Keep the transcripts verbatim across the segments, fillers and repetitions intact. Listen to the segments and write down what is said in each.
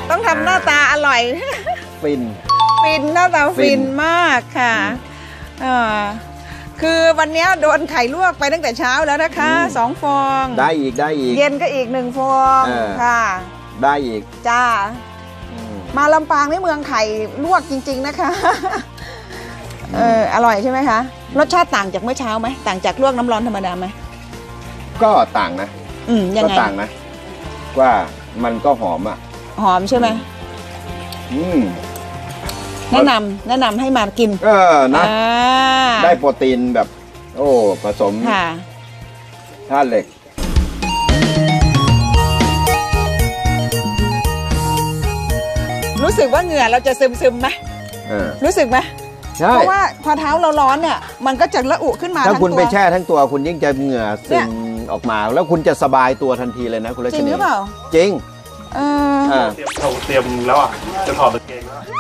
ต้องทำหน้าตาอร่อยฟินฟินหน้าตาฟินมากค่ะอ่าคือวันนี้โดนไข่ลวกไปตั้งแต่เช้าแล้วนะคะสองฟองได้อีกได้อีกเย็นก็อีกหนึ่งฟองค่ะได้อีกจ้ามาลำปางในเมืองไข่ลวกจริงๆนะคะเอออร่อยใช่ไหมคะรสชาติต่างจากเมื่อเช้าไหมต่างจากลวกน้ำร้อนธรรมดาไหมก็ต่างนะอืมยังไงก็ต่างนะว่ามันก็หอมอ่ะหอมใช่ไหมอืมแนะนำแนะนำให้มากินเออนะได้โปรตีนแบบโอ้ผสมธาตุเหล็กรู้สึกว่าเหงื่อเราจะซึมซึมไหมรู้สึกไหมเพราะว่าพอเท้าเราร้อนเนี่ยมันก็จะระอุขึ้นมาถ้าคุณไปแช่ทั้งตัวคุณยิ่งจะเหงื่อซึมออกมาแล้วคุณจะสบายตัวทันทีเลยนะคุณรัชนีจริงหรือเปล่าจริงเออเตรียมเขาเตรียมแล้วอ่ะจะถอดกางเกงแล้ว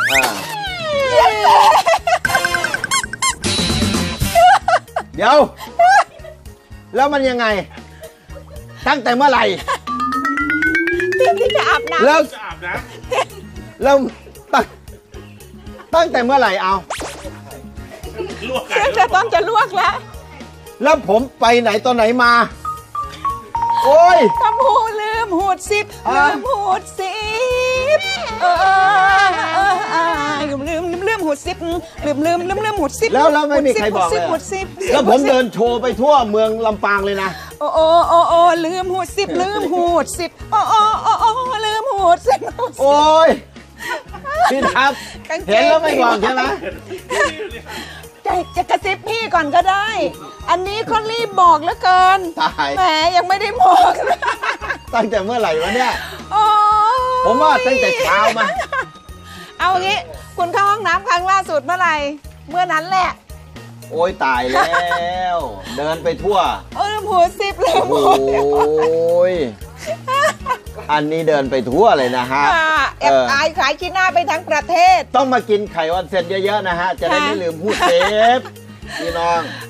เดี๋ยวแล้วมันยังไงตั้งแต่เมื่อไหร่เตรียมที่จะอาบน้ำแล้วจะอาบน้ำแล้วตั้งตั้งแต่เมื่อไหร่เอาเรื่องจะต้องจะลวกแล้วแล้วผมไปไหนตอนไหนมาโอ้ยตำหูลืมหูดซิบลืมหูดซิบเออลืมลืมลืมหูดซิบลืมลืมลืมลืมหูดซิบแล้วแล้วไม่มีใครบอกเลยแล้วผมเดินโชว์ไปทั่วเมืองลำปางเลยนะโอ้โอ้โอ้โอ้ลืมหูดซิบลืมหูดซิบโอ้โอ้โอ้โอ้ลืมหูดซิบโอ้ยพี่ครับเห็นแล้วไม่บอกใช่ไหมจะจะกระซิบพี่ก่อนก็ได้อันนี้เขารีบบอกแล้วเกินแหมยังไม่ได้บอกตั้งแต่เมื่อไหร่วะเนี่ยผมว่าตั้งแต่เช้ามาเอางี้คุณเข้าห้องน้ำครั้งล่าสุดเมื่อไหร่เมื่อนั้นแหละโอ้ยตายแล้วเดินไปทั่วเออหัวซิบเลยโอ้ยอันนี้เดินไปทั่วเลยนะฮะแอบขายขายขี้หน้าไปทั้งประเทศต้องมากินไข่ออนเซ็นเยอะๆนะฮะจะได้ไม่ลืมพูดเซฟพี่น้อง